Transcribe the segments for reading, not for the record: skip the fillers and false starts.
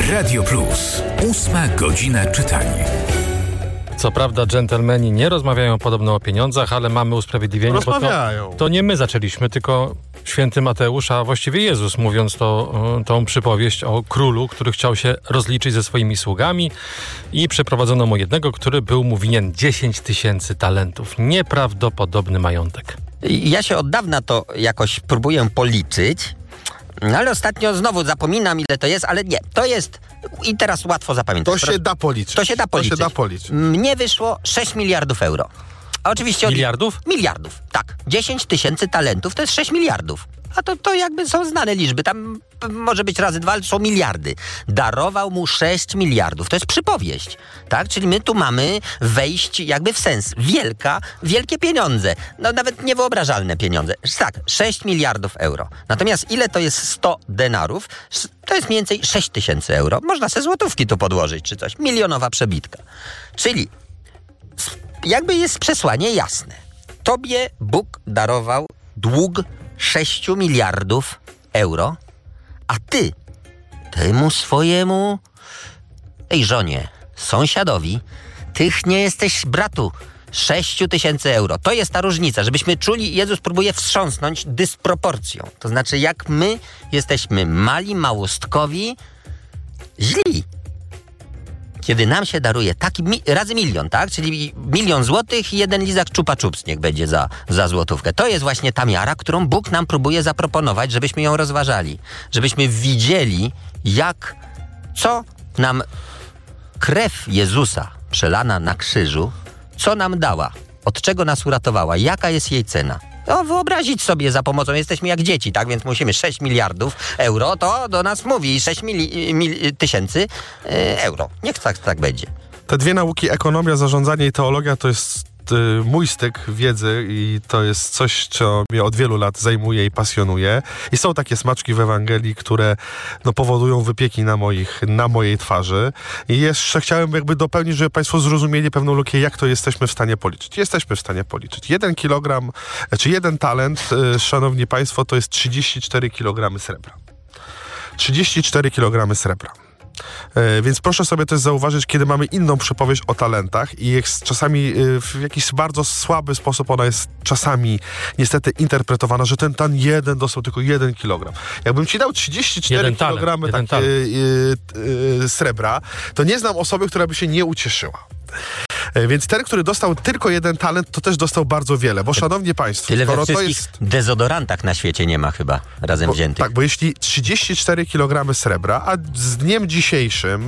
Radio Plus. 8 godzina czytania. Co prawda dżentelmeni nie rozmawiają podobno o pieniądzach, ale mamy usprawiedliwienie, Rozmawiają. Bo to nie my zaczęliśmy, tylko święty Mateusz, a właściwie Jezus, mówiąc tą przypowieść o królu, który chciał się rozliczyć ze swoimi sługami i przeprowadzono mu jednego, który był mu winien 10 000 talentów. Nieprawdopodobny majątek. Ja się od dawna to jakoś próbuję policzyć, ale ostatnio znowu zapominam, ile to jest, ale nie, to jest i teraz łatwo zapamiętać. To się da policzyć. To się da policzyć. Mnie wyszło 6 miliardów euro. A oczywiście Miliardów? Miliardów, tak. 10 000 talentów to jest 6 miliardów. A to jakby są znane liczby. Tam może być razy 2, ale to są miliardy. Darował mu 6 miliardów. To jest przypowieść, tak? Czyli my tu mamy wejść jakby w sens. Wielkie pieniądze. No nawet niewyobrażalne pieniądze. Tak, 6 miliardów euro. Natomiast ile to jest 100 denarów? To jest mniej więcej 6 000 euro. Można sobie złotówki tu podłożyć czy coś. Milionowa przebitka. Czyli jakby jest przesłanie jasne. Tobie Bóg darował dług 6 miliardów euro, a ty temu swojemu żonie, sąsiadowi, tych nie jesteś bratu 6 000 euro. To jest ta różnica, żebyśmy czuli, Jezus próbuje wstrząsnąć dysproporcją. To znaczy, jak my jesteśmy mali, małostkowi, źli. Kiedy nam się daruje taki razy milion, tak? Czyli 1 000 000 złotych i 1 lizak Chupa Chups niech będzie za złotówkę. To jest właśnie ta miara, którą Bóg nam próbuje zaproponować, żebyśmy ją rozważali. Żebyśmy widzieli, co nam krew Jezusa przelana na krzyżu, co nam dała, od czego nas uratowała, jaka jest jej cena. No, wyobrazić sobie za pomocą, jesteśmy jak dzieci, tak? Więc musimy 6 miliardów euro, to do nas mówi 6 tysięcy euro. Niech tak będzie. Te dwie nauki, ekonomia, zarządzanie i teologia, to jest mój styk wiedzy i to jest coś, co mnie od wielu lat zajmuje i pasjonuje. I są takie smaczki w Ewangelii, które powodują wypieki na mojej twarzy. I jeszcze chciałem jakby dopełnić, żeby Państwo zrozumieli pewną lukę, jak to jesteśmy w stanie policzyć. Jesteśmy w stanie policzyć. 1 kilogram, czy 1 talent, szanowni Państwo, to jest 34 kg srebra. 34 kg srebra. Więc proszę sobie też zauważyć, kiedy mamy inną przypowieść o talentach i jest czasami w jakiś bardzo słaby sposób ona jest czasami niestety interpretowana, że ten jeden dostał tylko 1 kilogram. Jakbym ci dał 34 kilogramy srebra, to nie znam osoby, która by się nie ucieszyła. Więc ten, który dostał tylko 1 talent, to też dostał bardzo wiele, bo szanowni Państwo... Tyle we wszystkich dezodorantach na świecie nie ma chyba razem wziętych. Tak, bo jeśli 34 kg srebra, a z dniem dzisiejszym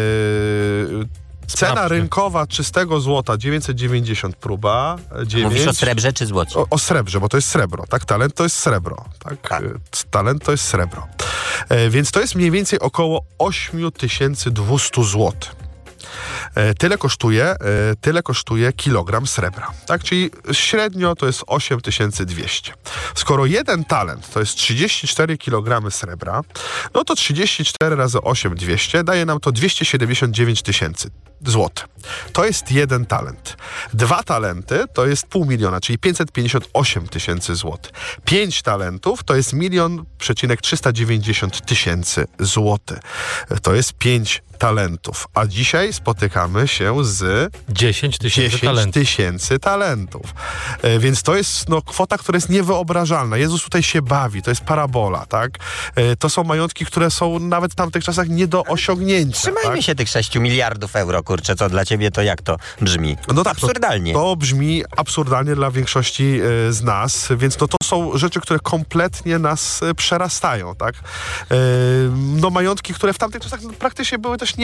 cena rynkowa czystego złota 990 próba. 9. Mówisz o srebrze czy złocie? O srebrze, bo to jest srebro, tak? Talent to jest srebro, tak? Talent to jest srebro. Więc to jest mniej więcej około 8200 zł. Tyle kosztuje kilogram srebra. Tak? Czyli średnio to jest 8200. Skoro 1 talent to jest 34 kg srebra, no to 34 razy 8200 daje nam to 279 000 złotych. To jest 1 talent. 2 talenty to jest 500 000, czyli 558 000 złotych. 5 talentów to jest 1 390 000 złotych. To jest 5 talentów. A dzisiaj spotykamy się z 10 000 talentów. Więc to jest kwota, która jest niewyobrażalna. Jezus tutaj się bawi. To jest parabola, tak? To są majątki, które są nawet w tamtych czasach nie do osiągnięcia. Trzymajmy się tych 6 miliardów euro, kurczę, co dla ciebie to jak to brzmi? Absurdalnie. To brzmi absurdalnie dla większości z nas, więc to są rzeczy, które kompletnie nas przerastają, tak? Majątki, które w tamtych czasach praktycznie były też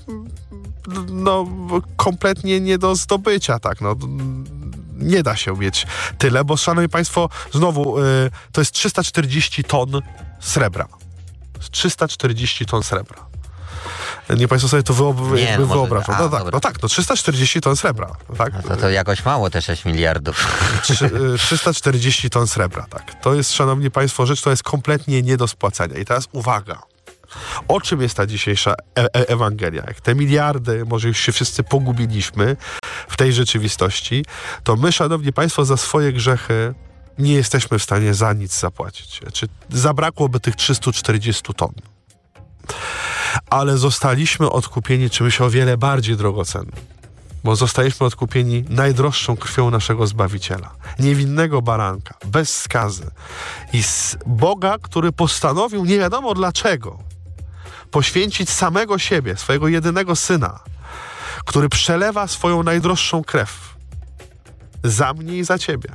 kompletnie nie do zdobycia, tak? Nie da się mieć tyle, bo szanowni Państwo, znowu to jest 340 ton srebra. 340 ton srebra. Nie Państwo sobie to wyobrażą. 340 ton srebra. Tak? To jakoś mało te 6 miliardów. 340 ton srebra, tak. To jest, szanowni Państwo, rzecz, to jest kompletnie nie do spłacenia. I teraz uwaga. O czym jest ta dzisiejsza Ewangelia? Jak te miliardy, może już się wszyscy pogubiliśmy w tej rzeczywistości, to my, szanowni Państwo, za swoje grzechy nie jesteśmy w stanie za nic zapłacić. Zabrakłoby tych 340 ton. ale zostaliśmy odkupieni czymś o wiele bardziej drogocennym. Bo zostaliśmy odkupieni najdroższą krwią naszego Zbawiciela. Niewinnego baranka, bez skazy. I z Boga, który postanowił nie wiadomo dlaczego poświęcić samego siebie, swojego jedynego Syna, który przelewa swoją najdroższą krew za mnie i za ciebie.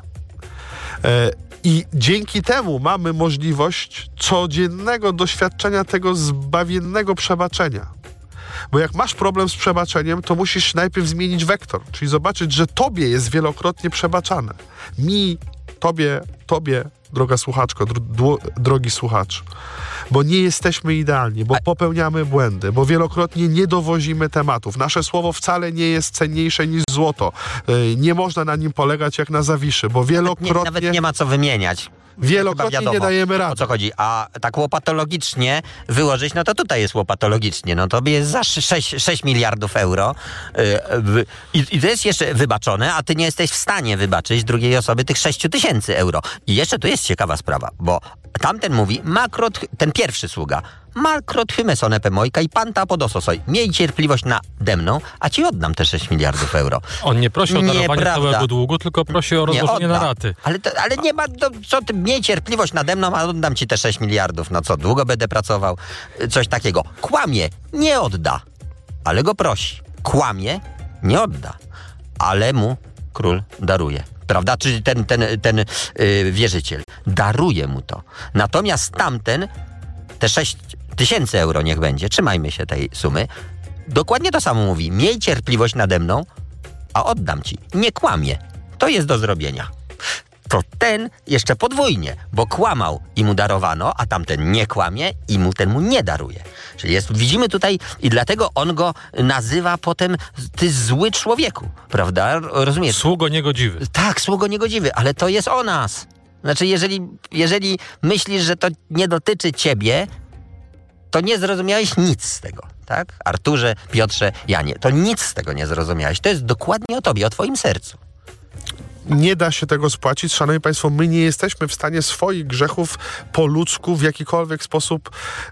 I dzięki temu mamy możliwość codziennego doświadczenia tego zbawiennego przebaczenia. Bo jak masz problem z przebaczeniem, to musisz najpierw zmienić wektor, czyli zobaczyć, że tobie jest wielokrotnie przebaczane. Mi, tobie, droga słuchaczko, drogi słuchacz. Bo nie jesteśmy idealni, bo popełniamy błędy, bo wielokrotnie nie dowozimy tematów. Nasze słowo wcale nie jest cenniejsze niż złoto. Nie można na nim polegać jak na Zawiszy, bo wielokrotnie... Nawet nie ma co wymieniać. Wielokrotnie wiadomo, nie dajemy rady. O co chodzi? A tak łopatologicznie wyłożyć, no to tutaj jest łopatologicznie. No to jest za 6 miliardów euro i to jest jeszcze wybaczone, a ty nie jesteś w stanie wybaczyć drugiej osoby tych 6 tysięcy euro. I jeszcze tu jest ciekawa sprawa, bo tamten mówi, ten pierwszy sługa, Malkrot hymesone pemojka i panta podososoj. Miej cierpliwość nade mną, a ci oddam te 6 miliardów euro. On nie prosi o darowanie całego długu, tylko prosi o rozłożenie na raty. Ale nie ma, co ty, miej cierpliwość nade mną, a oddam ci te 6 miliardów. No co, długo będę pracował? Coś takiego. Kłamie, nie odda, ale go prosi. Kłamie, nie odda, ale mu król daruje. Prawda? Czyli ten wierzyciel daruje mu to. Natomiast tamten te 6 tysięcy euro niech będzie, trzymajmy się tej sumy, dokładnie to samo mówi. Miej cierpliwość nade mną, a oddam ci. Nie kłamie. To jest do zrobienia. To ten jeszcze podwójnie, bo kłamał i mu darowano, a tamten nie kłamie i ten mu nie daruje. Czyli widzimy tutaj i dlatego on go nazywa potem ty zły człowieku, prawda? Rozumiesz? Sługo niegodziwy. Tak, sługo niegodziwy, ale to jest o nas. Znaczy, jeżeli myślisz, że to nie dotyczy ciebie, to nie zrozumiałeś nic z tego, tak? Arturze, Piotrze, Janie, to nic z tego nie zrozumiałeś. To jest dokładnie o tobie, o twoim sercu. Nie da się tego spłacić. Szanowni Państwo, my nie jesteśmy w stanie swoich grzechów po ludzku w jakikolwiek sposób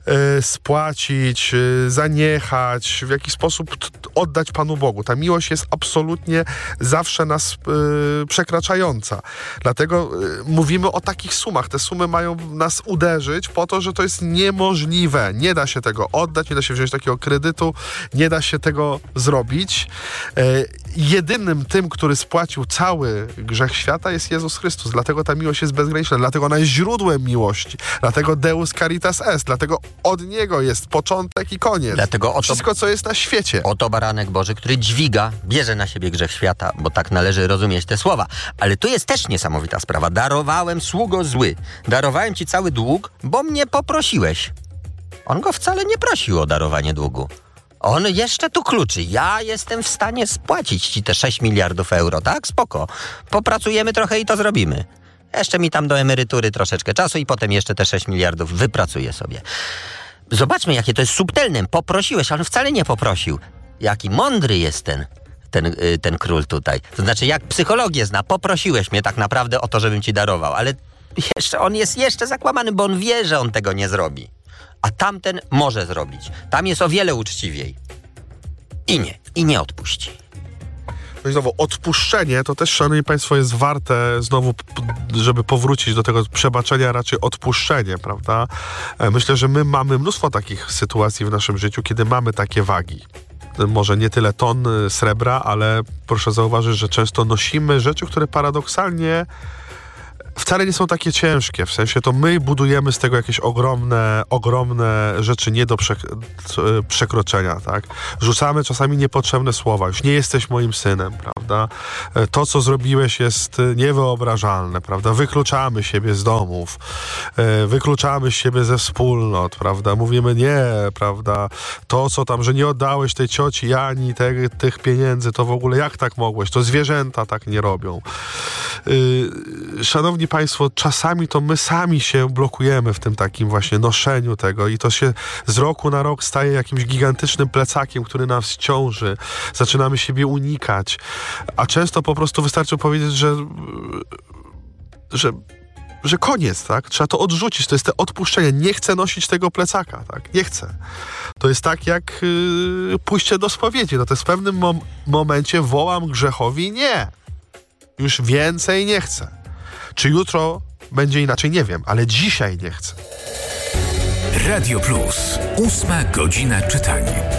spłacić, zaniechać, w jakiś sposób oddać Panu Bogu. Ta miłość jest absolutnie zawsze nas przekraczająca. Dlatego mówimy o takich sumach. Te sumy mają nas uderzyć po to, że to jest niemożliwe. Nie da się tego oddać, nie da się wziąć takiego kredytu, nie da się tego zrobić. Jedynym tym, który spłacił cały grzech świata, jest Jezus Chrystus. Dlatego ta miłość jest bezgraniczna, dlatego ona jest źródłem miłości, dlatego Deus Caritas Est, dlatego od Niego jest początek i koniec. Dlatego wszystko, co jest na świecie. Oto baranek Boży, który bierze na siebie grzech świata, bo tak należy rozumieć te słowa. Ale tu jest też niesamowita sprawa. Darowałem, sługo zły. Darowałem ci cały dług, bo mnie poprosiłeś. On go wcale nie prosił o darowanie długu. On jeszcze tu kluczy. Ja jestem w stanie spłacić ci te 6 miliardów euro, tak? Spoko. Popracujemy trochę i to zrobimy. Jeszcze mi tam do emerytury troszeczkę czasu i potem jeszcze te 6 miliardów wypracuję sobie. Zobaczmy, jakie to jest subtelne. Poprosiłeś, ale on wcale nie poprosił. Jaki mądry jest ten król tutaj. To znaczy, jak psychologię zna, poprosiłeś mnie tak naprawdę o to, żebym ci darował, ale on jest jeszcze zakłamany, bo on wie, że on tego nie zrobi. A tamten może zrobić. Tam jest o wiele uczciwiej. I nie odpuści. No i znowu, odpuszczenie to też, szanowni Państwo, jest warte znowu, żeby powrócić do tego przebaczenia, raczej odpuszczenie, prawda? Myślę, że my mamy mnóstwo takich sytuacji w naszym życiu, kiedy mamy takie wagi. Może nie tyle ton srebra, ale proszę zauważyć, że często nosimy rzeczy, które paradoksalnie wcale nie są takie ciężkie, w sensie to my budujemy z tego jakieś ogromne rzeczy nie do przekroczenia, tak? Rzucamy czasami niepotrzebne słowa, już nie jesteś moim synem, prawda? To, co zrobiłeś, jest niewyobrażalne, prawda? Wykluczamy siebie z domów, wykluczamy siebie ze wspólnot, prawda? Mówimy nie, prawda? To, co tam, że nie oddałeś tej cioci Jani tych pieniędzy, to w ogóle jak tak mogłeś? To zwierzęta tak nie robią. Szanowni Państwo, czasami to my sami się blokujemy w tym takim właśnie noszeniu tego i to się z roku na rok staje jakimś gigantycznym plecakiem, który nas ciąży. Zaczynamy siebie unikać, a często po prostu wystarczy powiedzieć, że koniec, tak? Trzeba to odrzucić. To jest to odpuszczenie. Nie chcę nosić tego plecaka, tak? Nie chcę. To jest tak jak pójście do spowiedzi. No to jest w pewnym momencie wołam grzechowi nie. Już więcej nie chcę. Czy jutro będzie inaczej? Nie wiem, ale dzisiaj nie chcę. Radio Plus. 8 godzina czytania.